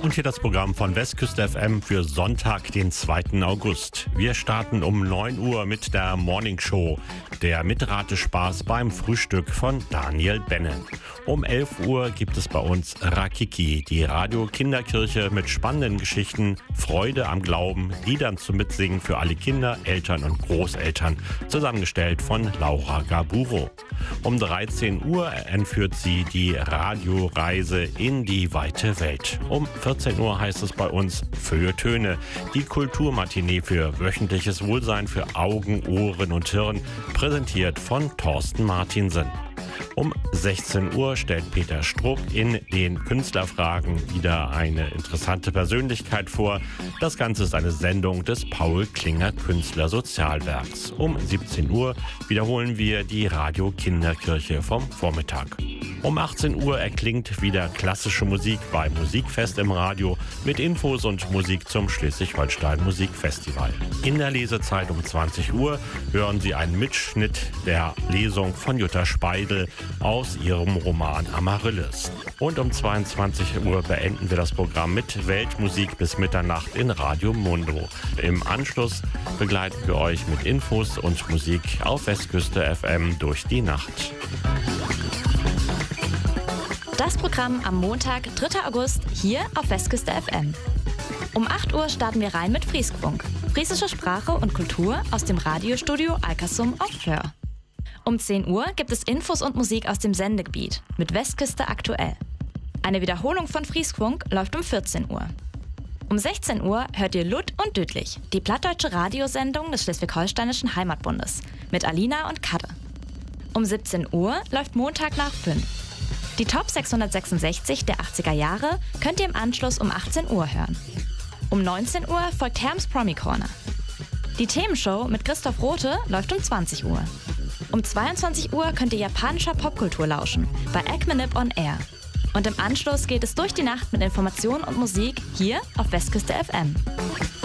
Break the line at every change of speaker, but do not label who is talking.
Und hier das Programm von Westküste FM für Sonntag, den 2. August. Wir starten um 9 Uhr mit der Morning Show, der Mitratespaß beim Frühstück von Daniel Benne. Um 11 Uhr gibt es bei uns Rakiki, die Radio-Kinderkirche mit spannenden Geschichten, Freude am Glauben, Liedern zum Mitsingen für alle Kinder, Eltern und Großeltern, zusammengestellt von Laura Gaburo. Um 13 Uhr entführt sie die Radioreise in die weite Welt. Um 14 Uhr heißt es bei uns Feuilletöne, die Kulturmatinee für wöchentliches Wohlsein für Augen, Ohren und Hirn, präsentiert von Thorsten Martinsen. Um 16 Uhr stellt Peter Struck in den Künstlerfragen wieder eine interessante Persönlichkeit vor. Das Ganze ist eine Sendung des Paul Klinger Künstlersozialwerks. Um 17 Uhr wiederholen wir die Radio-Kinderkirche vom Vormittag. Um 18 Uhr erklingt wieder klassische Musik bei Musikfest im Radio mit Infos und Musik zum Schleswig-Holstein Musikfestival. In der Lesezeit um 20 Uhr hören Sie einen Mitschnitt der Lesung von Jutta Speidel aus ihrem Roman Amaryllis. Und um 22 Uhr beenden wir das Programm mit Weltmusik bis Mitternacht in Radio Mundo. Im Anschluss begleiten wir euch mit Infos und Musik auf Westküste FM durch die Nacht.
Das Programm am Montag, 3. August, hier auf Westküste FM. Um 8 Uhr starten wir rein mit Frieskfunk, friesische Sprache und Kultur aus dem Radiostudio Alkersum auf Föhr. Um 10 Uhr gibt es Infos und Musik aus dem Sendegebiet mit Westküste aktuell. Eine Wiederholung von Frieskfunk läuft um 14 Uhr. Um 16 Uhr hört ihr Lutt und Düdlich, die plattdeutsche Radiosendung des Schleswig-Holsteinischen Heimatbundes mit Alina und Kadde. Um 17 Uhr läuft Montag nach 5. Die Top 666 der 80er Jahre könnt ihr im Anschluss um 18 Uhr hören. Um 19 Uhr folgt Herms Promi Corner. Die Themenshow mit Christoph Rothe läuft um 20 Uhr. Um 22 Uhr könnt ihr japanischer Popkultur lauschen bei Ekmenip on Air. Und im Anschluss geht es durch die Nacht mit Informationen und Musik hier auf Westküste FM.